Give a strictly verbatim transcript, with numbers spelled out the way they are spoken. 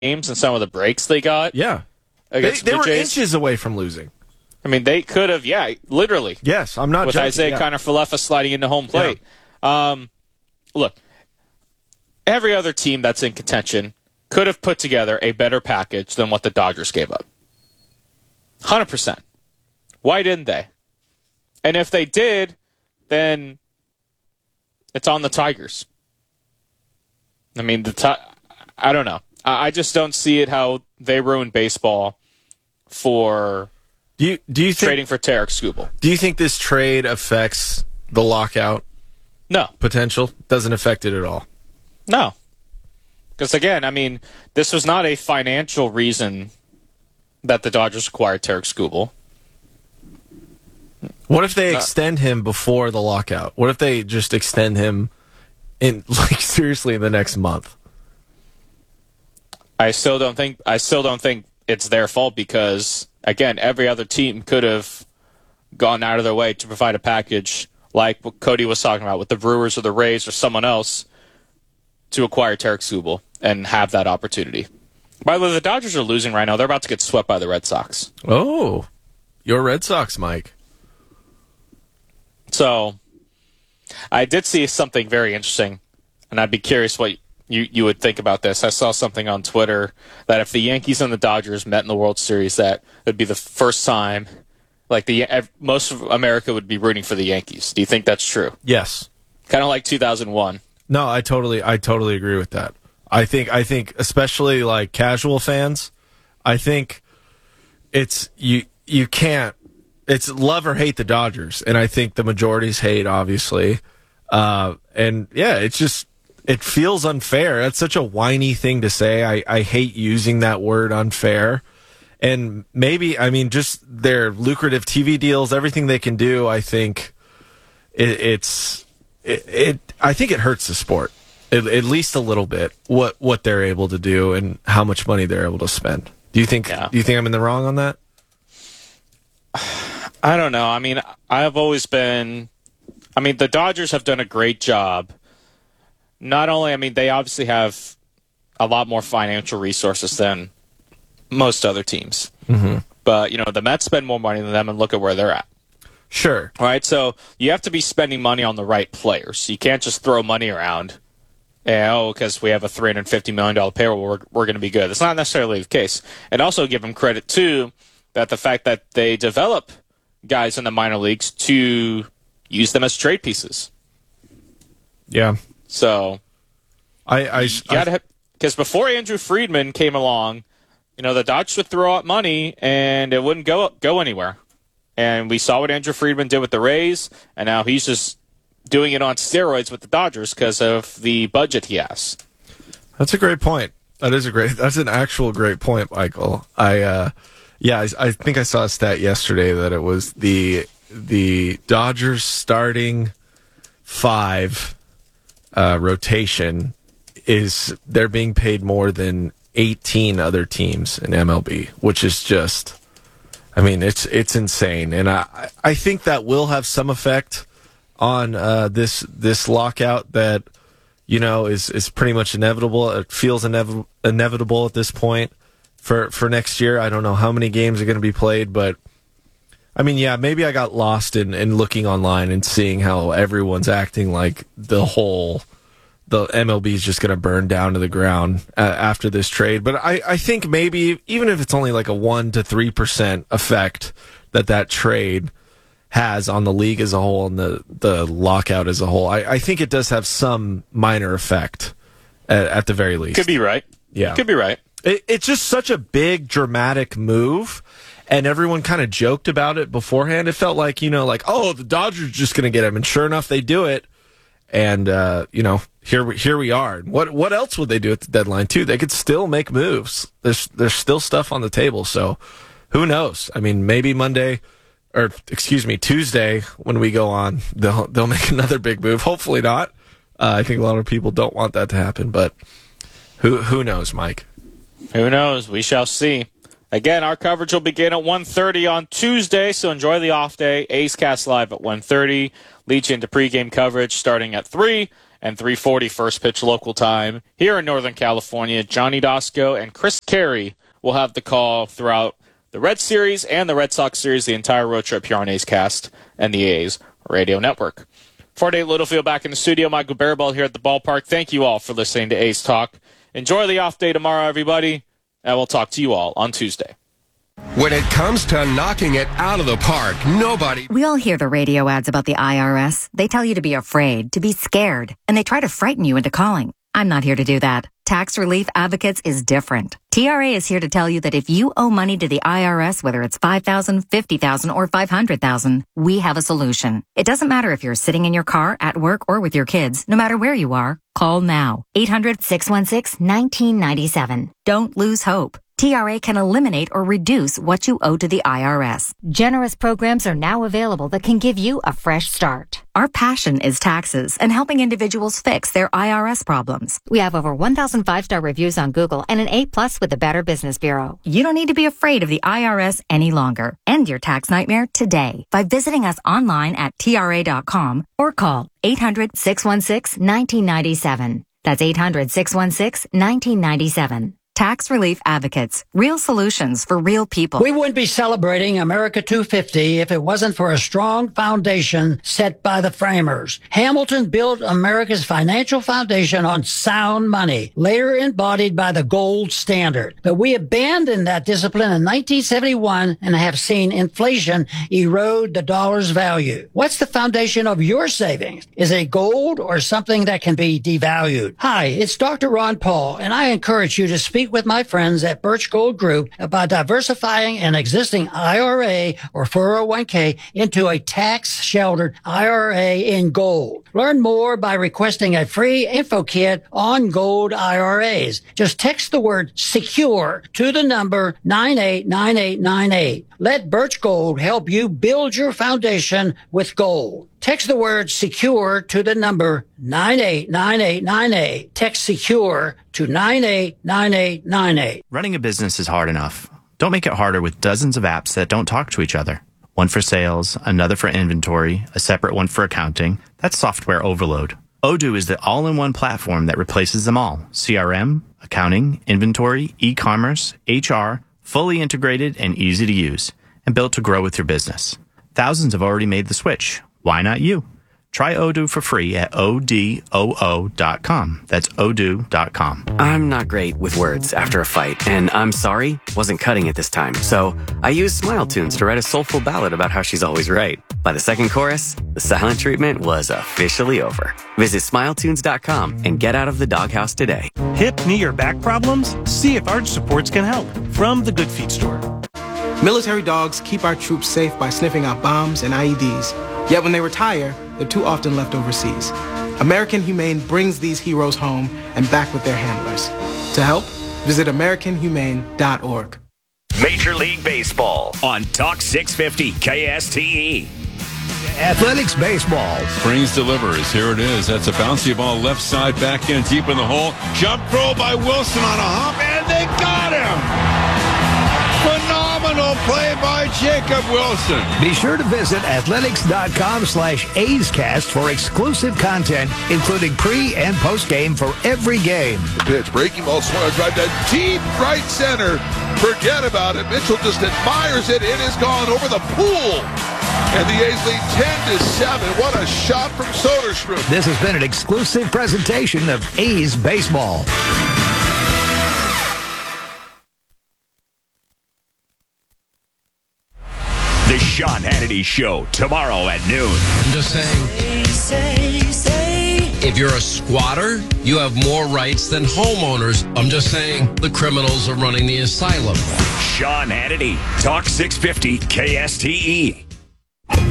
games and some of the breaks they got. Yeah. They, Against they the were Blue Jays. inches away from losing. I mean, they could have, yeah, literally. Yes, I'm not with joking. Isaiah yeah. Kiner-Falefa sliding into home plate. Yeah. Um, look, every other team that's in contention could have put together a better package than what the Dodgers gave up. one hundred percent. Why didn't they? And if they did, then it's on the Tigers. I mean, the ti- I don't know. I, I just don't see it how they ruined baseball for do you, do you think, trading for Tarek Skubal. Do you think this trade affects the lockout No. potential? Doesn't affect it at all? No. Because, again, I mean, this was not a financial reason that the Dodgers acquired Tarek Skubal. What if they No. extend him before the lockout? What if they just extend him in, like, seriously in the next month? I still don't think I still don't think it's their fault because, again, every other team could have gone out of their way to provide a package like what Cody was talking about with the Brewers or the Rays or someone else to acquire Tarek Skubal and have that opportunity. By the way, the Dodgers are losing right now. They're about to get swept by the Red Sox. Oh, your Red Sox, Mike. So, I did see something very interesting, and I'd be curious what you, you would think about this. I saw something on Twitter that if the Yankees and the Dodgers met in the World Series, that would be the first time, like the most of America would be rooting for the Yankees. Do you think that's true? Yes. Kind of like two thousand one. No, I totally, I totally agree with that. I think, I think, especially like casual fans, I think it's you, you can't. It's love or hate the Dodgers, and I think the majorities hate, obviously. Uh, and yeah, it's just it feels unfair. That's such a whiny thing to say. I, I hate using that word, unfair. And maybe, I mean, just their lucrative T V deals, everything they can do. I think it, it's it, it. I think it hurts the sport at, at least a little bit. What what they're able to do and how much money they're able to spend. Do you think? Yeah. Do you think I'm in the wrong on that? I don't know. I mean, I've always been. I mean, the Dodgers have done a great job. Not only, I mean, they obviously have a lot more financial resources than most other teams. Mm-hmm. But, you know, the Mets spend more money than them, and look at where they're at. Sure. All right, so you have to be spending money on the right players. You can't just throw money around. And, oh, because we have a three hundred fifty million dollars payroll, we're, we're going to be good. That's not necessarily the case. And also give them credit, too, that the fact that they develop guys in the minor leagues to use them as trade pieces. Yeah. So, I, I, you gotta because before Andrew Friedman came along, you know, the Dodgers would throw out money and it wouldn't go go anywhere. And we saw what Andrew Friedman did with the Rays, and now he's just doing it on steroids with the Dodgers because of the budget he has. That's a great point. That is a great. That's an actual great point, Michael. I, uh, yeah, I, I think I saw a stat yesterday that it was the the Dodgers starting five uh, rotation is they're being paid more than eighteen other teams in M L B, which is just, I mean, it's it's insane, and I I think that will have some effect on uh, this this lockout that, you know, is is pretty much inevitable. It feels inev- inevitable at this point for for next year. I don't know how many games are going to be played, but I mean, yeah, maybe I got lost in, in looking online and seeing how everyone's acting like the whole the M L B is just going to burn down to the ground uh, after this trade. But I, I think maybe even if it's only like a one to three percent effect that that trade has on the league as a whole and the, the lockout as a whole, I, I think it does have some minor effect at, at the very least. Could be right. Yeah. Could be right. It, it's just such a big, dramatic move, and everyone kind of joked about it beforehand. It felt like, you know, like, oh, the Dodgers are just going to get him, and sure enough, they do it. And, uh, you know, here we, here we are. What what else would they do at the deadline, too? They could still make moves. There's there's still stuff on the table, so who knows? I mean, maybe Monday, or excuse me, Tuesday, when we go on, they'll they'll make another big move. Hopefully not. Uh, I think a lot of people don't want that to happen, but who who knows, Mike? Who knows? We shall see. Again, our coverage will begin at one thirty on Tuesday, so enjoy the off day. A's Cast Live at one thirty. Lead you into pregame coverage starting at three. and three forty first pitch local time. Here in Northern California, Johnny Dosco and Chris Carey will have the call throughout the Red Series and the Red Sox series, the entire road trip here on A's Cast and the A's Radio Network. For Dave Littlefield back in the studio, Michael Barabell here at the ballpark. Thank you all for listening to A's Talk. Enjoy the off day tomorrow, everybody, and we'll talk to you all on Tuesday. When it comes to knocking it out of the park, nobody... We all hear the radio ads about the I R S. They tell you to be afraid, to be scared, and they try to frighten you into calling. I'm not here to do that. Tax Relief Advocates is different. T R A is here to tell you that if you owe money to the I R S, whether it's five thousand dollars, fifty thousand dollars, or five hundred thousand dollars, we have a solution. It doesn't matter if you're sitting in your car, at work, or with your kids. No matter where you are, call now. eight hundred, six one six, one nine nine seven. Don't lose hope. T R A can eliminate or reduce what you owe to the I R S. Generous programs are now available that can give you a fresh start. Our passion is taxes and helping individuals fix their I R S problems. We have over one thousand five-star reviews on Google and an A plus with the Better Business Bureau. You don't need to be afraid of the I R S any longer. End your tax nightmare today by visiting us online at T R A dot com or call eight hundred, six one six, one nine nine seven. That's eight hundred, six one six, one nine nine seven. Tax Relief Advocates. Real solutions for real people. We wouldn't be celebrating America two fifty if it wasn't for a strong foundation set by the framers. Hamilton built America's financial foundation on sound money, later embodied by the gold standard. But we abandoned that discipline in nineteen seventy-one and have seen inflation erode the dollar's value. What's the foundation of your savings? Is it gold or something that can be devalued? Hi, it's Doctor Ron Paul, and I encourage you to speak with my friends at Birch Gold Group about diversifying an existing I R A or four oh one k into a tax-sheltered I R A in gold. Learn more by requesting a free info kit on gold I R As. Just text the word SECURE to the number nine eight nine eight nine eight. Let Birch Gold help you build your foundation with gold. Text the word SECURE to the number nine eight nine eight nine eight. Text SECURE to nine eight nine eight nine eight. Running a business is hard enough. Don't make it harder with dozens of apps that don't talk to each other. One for sales, another for inventory, a separate one for accounting. That's software overload. Odoo is the all-in-one platform that replaces them all. C R M, accounting, inventory, e-commerce, H R, fully integrated and easy to use, and built to grow with your business. Thousands have already made the switch. Why not you? Try Odoo for free at O D O O dot com. That's odoo dot com. I'm not great with words after a fight, and I'm sorry, wasn't cutting it this time. So I used Smile Tunes to write a soulful ballad about how she's always right. By the second chorus, the silent treatment was officially over. Visit smile tunes dot com and get out of the doghouse today. Hip, knee, or back problems? See if Arch Supports can help. From the Good Feet store. Military dogs keep our troops safe by sniffing out bombs and I E Ds. Yet when they retire, they're too often left overseas. American Humane brings these heroes home and back with their handlers. To help, visit american humane dot org. Major League Baseball on Talk six fifty K S T E. Athletics baseball. Springs delivers. Here it is. That's a bouncy ball left side, back end, deep in the hole. Jump throw by Wilson on a hop, and they got him! Phenomenal play by Jacob Wilson. Be sure to visit athletics.com slash A'scast for exclusive content, including pre- and post-game for every game. The pitch, breaking ball, swung a drive to deep right center. Forget about it. Mitchell just admires it. It is gone over the pool. And the A's lead ten to seven. What a shot from Soderstrom. This has been an exclusive presentation of A's Baseball. The Sean Hannity Show, tomorrow at noon. I'm just saying, say, say, if you're a squatter, you have more rights than homeowners. I'm just saying, the criminals are running the asylum. Sean Hannity, Talk six fifty K S T E.